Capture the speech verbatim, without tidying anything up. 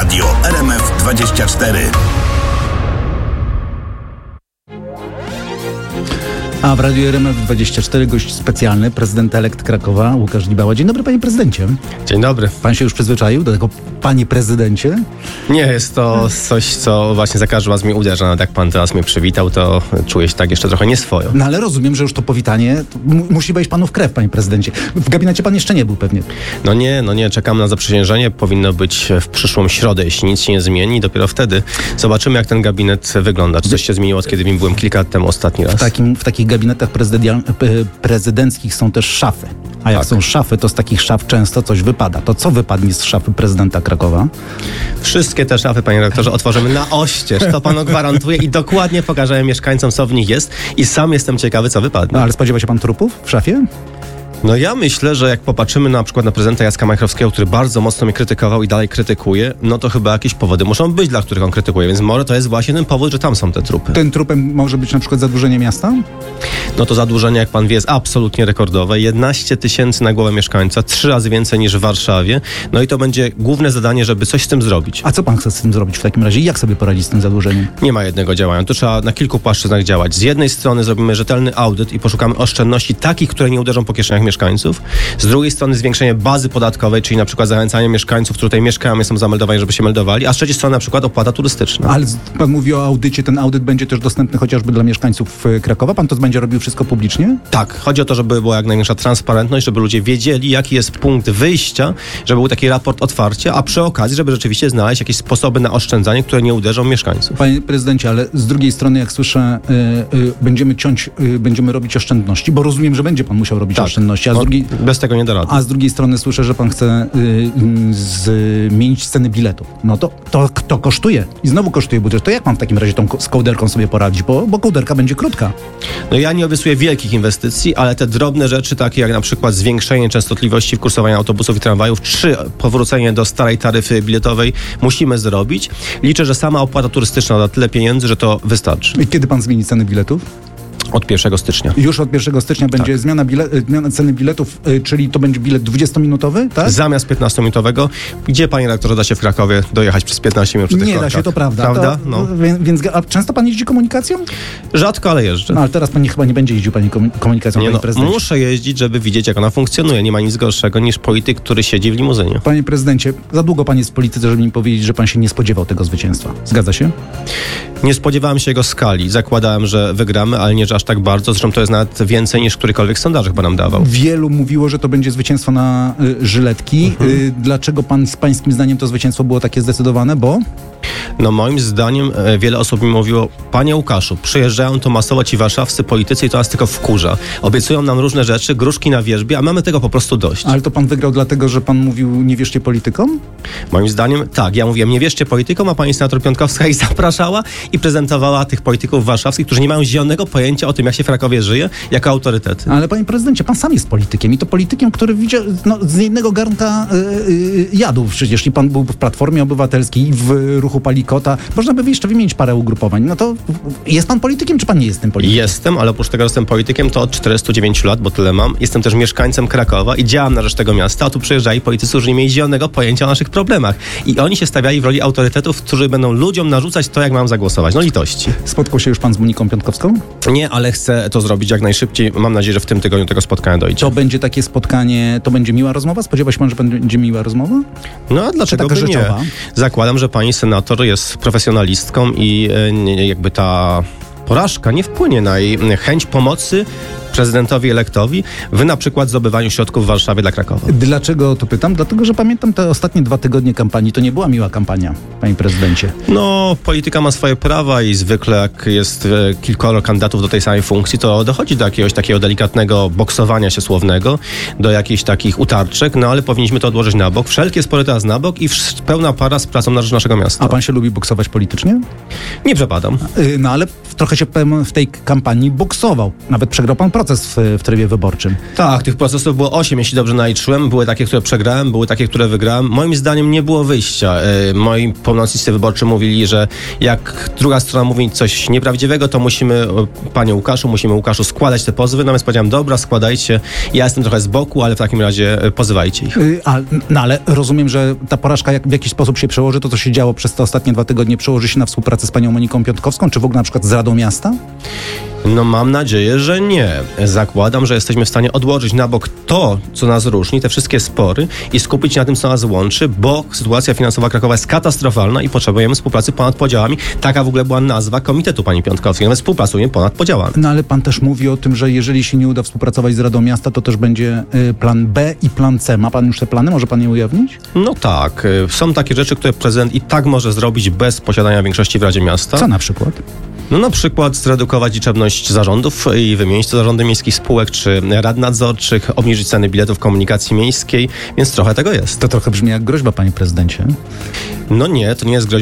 Radio R M F dwadzieścia cztery. A w Radiu R M F dwadzieścia cztery gość specjalny, prezydent elekt Krakowa, Łukasz Gibała. Dzień dobry, panie prezydencie. Dzień dobry. Pan się już przyzwyczaił do tego, panie prezydencie? Nie, jest to coś, co właśnie za każdym razem mnie uderza. Nawet jak pan teraz mnie przywitał, to czuję się tak jeszcze trochę nieswojo. No ale rozumiem, że już to powitanie to mu- musi wejść panu w krew, panie prezydencie. W gabinecie pan jeszcze nie był pewnie. No nie, no nie, czekam na zaprzysiężenie. Powinno być w przyszłą środę, jeśli nic się nie zmieni. Dopiero wtedy zobaczymy, jak ten gabinet wygląda. Czy coś się zmieniło, od kiedy byłem kilka lat temu ostatni raz. W, takim, w takich gabinetach prezydial- p- prezydenckich są też szafy. A jak Tak. są szafy, to z takich szaf często coś wypada. To co wypadnie z szafy prezydenta Krakowa? Wszystkie te szafy, panie redaktorze, otworzymy na oścież. To panu gwarantuję i dokładnie pokażę mieszkańcom, co w nich jest. I sam jestem ciekawy, co wypadnie. No ale spodziewa się pan trupów w szafie? No ja myślę, że jak popatrzymy na przykład na prezydenta Jacka Majchrowskiego, który bardzo mocno mnie krytykował i dalej krytykuje, no to chyba jakieś powody muszą być, dla których on krytykuje, więc może to jest właśnie ten powód, że tam są te trupy. Tym trupem może być na przykład zadłużenie miasta? No to zadłużenie, jak pan wie, jest absolutnie rekordowe. jedenaście tysięcy na głowę mieszkańca, trzy razy więcej niż w Warszawie. No i to będzie główne zadanie, żeby coś z tym zrobić. A co pan chce z tym zrobić w takim razie? Jak sobie poradzić z tym zadłużeniem? Nie ma jednego działania, to trzeba na kilku płaszczyznach działać. Z jednej strony zrobimy rzetelny audyt i poszukamy oszczędności takich, które nie uderzą po kieszeniach mieszkańców. Z drugiej strony zwiększenie bazy podatkowej, czyli na przykład zachęcanie mieszkańców, którzy tutaj mieszkają i są zameldowani, żeby się meldowali, a z trzeciej strony na przykład opłata turystyczna. Ale z- pan mówi o audycie, ten audyt będzie też dostępny chociażby dla mieszkańców e, Krakowa? Pan to będzie robił wszystko publicznie? Tak, chodzi o to, żeby była jak największa transparentność, żeby ludzie wiedzieli, jaki jest punkt wyjścia, żeby był taki raport otwarcia, a przy okazji, żeby rzeczywiście znaleźć jakieś sposoby na oszczędzanie, które nie uderzą mieszkańców. Panie prezydencie, ale z drugiej strony, jak słyszę, y, y, będziemy ciąć, y, będziemy robić oszczędności, bo rozumiem, że będzie pan musiał robić Tak. oszczędności, a z, No, drugiej, bez tego nie da rady. a z drugiej strony słyszę, że pan chce y, y, zmienić ceny biletu. No to, to, to kosztuje. I znowu kosztuje budżet. To jak pan w takim razie tą ko- z kołderką sobie poradzi? Bo, bo kołderka będzie krótka. No ja nie obiecuję wielkich inwestycji, ale te drobne rzeczy, takie jak na przykład zwiększenie częstotliwości w kursowaniu autobusów i tramwajów, czy powrócenie do starej taryfy biletowej musimy zrobić. Liczę, że sama opłata turystyczna da tyle pieniędzy, że to wystarczy. I kiedy pan zmieni ceny biletów? Od pierwszego stycznia. Już od pierwszego stycznia będzie zmiana, bile, y, zmiana ceny biletów, y, czyli to będzie bilet dwudziestominutowy, tak? Zamiast piętnastominutowego, gdzie, panie redaktorze, da się w Krakowie dojechać przez piętnaście minut przy tych Nie da korkach? się, to prawda. Prawda? To, No. wie- więc, a często pan jeździ komunikacją? Rzadko, ale jeżdżę. No ale teraz pan nie, chyba nie będzie jeździł pani komu- komunikacją, Nie, panie no, prezydencie. muszę jeździć, żeby widzieć, jak ona funkcjonuje. Nie ma nic gorszego niż polityk, który siedzi w limuzynie. Panie prezydencie, za długo pan jest w polityce, żeby mi powiedzieć, że pan się nie spodziewał tego zwycięstwa. Zgadza się? Nie spodziewałem się jego skali. Zakładałem, że wygramy, ale nie, że aż tak bardzo. Zresztą to jest nawet więcej niż którykolwiek sondaż chyba nam dawał. Wielu mówiło, że to będzie zwycięstwo na y, żyletki. Mhm. Y, dlaczego pan, z pańskim zdaniem to zwycięstwo było takie zdecydowane? Bo? No moim zdaniem e, wiele osób mi mówiło: panie Łukaszu, przyjeżdżają tu masowo ci warszawscy politycy i to nas tylko wkurza. Obiecują nam różne rzeczy, gruszki na wierzbie, a mamy tego po prostu dość. Ale to pan wygrał dlatego, że pan mówił nie wierzcie politykom? Moim zdaniem tak. Ja mówiłem, nie wierzcie politykom, a pani senator Piątkowska ich zapraszała i prezentowała tych polityków warszawskich, którzy nie mają zielonego pojęcia o tym, jak się w Krakowie żyje, jako autorytety. Ale panie prezydencie, pan sam jest politykiem i to politykiem, który widział, no, z jednego garnka y, y, jadł przecież. I pan był w Platformie Obywatelskiej i w Ruchu Palikota. Można by jeszcze wymienić parę ugrupowań. No to jest pan politykiem, czy pan nie jest tym politykiem? Jestem, ale oprócz tego, że jestem politykiem, to od czterdziestu dziewięciu lat, bo tyle mam. Jestem też mieszkańcem Krakowa i działam na rzecz tego miasta, a tu przyjeżdżali politycy, którzy nie mieli zielonego pojęcia o naszych problemach. I oni się stawiali w roli autorytetów, którzy będą ludziom narzucać to, jak mam zagłosować. No litości. Spotkał się już pan z Moniką Piątkowską? Nie, ale chcę to zrobić jak najszybciej. Mam nadzieję, że w tym tygodniu tego spotkania dojdzie. To będzie takie spotkanie, to będzie miła rozmowa? Spodziewa się pan, że będzie miła rozmowa? No a dlaczego taka by nie? rzeczowa? Zakładam, że pani senator jest profesjonalistką i e, nie, jakby ta porażka nie wpłynie na jej chęć pomocy prezydentowi elektowi w na przykład zdobywaniu środków w Warszawie dla Krakowa. Dlaczego to pytam? Dlatego, że pamiętam te ostatnie dwa tygodnie kampanii. To nie była miła kampania, panie prezydencie. No, polityka ma swoje prawa i zwykle jak jest e, kilkoro kandydatów do tej samej funkcji, to dochodzi do jakiegoś takiego delikatnego boksowania się słownego, do jakichś takich utarczek, no ale powinniśmy to odłożyć na bok. Wszelkie spory teraz na bok i w, pełna para z pracą na rzecz naszego miasta. A pan się lubi boksować politycznie? Nie przepadam. Yy, no ale trochę się w tej kampanii boksował. Nawet przegrał pan procent. proces w, w trybie wyborczym. Tak, tych procesów było osiem, jeśli dobrze naliczyłem. Były takie, które przegrałem, były takie, które wygrałem. Moim zdaniem nie było wyjścia. E, moi pełnomocnicy wyborczy mówili, że jak druga strona mówi coś nieprawdziwego, to musimy, o, panie Łukaszu, musimy Łukaszu składać te pozwy. Natomiast powiedziałem, dobra, składajcie. Ja jestem trochę z boku, ale w takim razie e, pozywajcie ich. Y, A, no ale rozumiem, że ta porażka jak, w jakiś sposób się przełoży, to co się działo przez te ostatnie dwa tygodnie przełoży się na współpracę z panią Moniką Piątkowską, czy w ogóle na przykład z Radą Miasta? No mam nadzieję, że nie. Zakładam, że jesteśmy w stanie odłożyć na bok to, co nas różni, te wszystkie spory i skupić się na tym, co nas łączy, bo sytuacja finansowa Krakowa jest katastrofalna i potrzebujemy współpracy ponad podziałami. Taka w ogóle była nazwa komitetu pani Piątkowskiej. Nawet współpracujemy ponad podziałami. No ale pan też mówi o tym, że jeżeli się nie uda współpracować z Radą Miasta, to też będzie y, plan B i plan C. Ma pan już te plany? Może pan je ujawnić? No tak. y, Są takie rzeczy, które prezydent i tak może zrobić bez posiadania większości w Radzie Miasta. Co na przykład? No na przykład zredukować liczebność zarządów i wymienić te zarządy miejskich spółek czy rad nadzorczych, obniżyć ceny biletów komunikacji miejskiej, więc trochę tego jest. To trochę brzmi jak groźba, panie prezydencie. No nie, to nie jest groźba.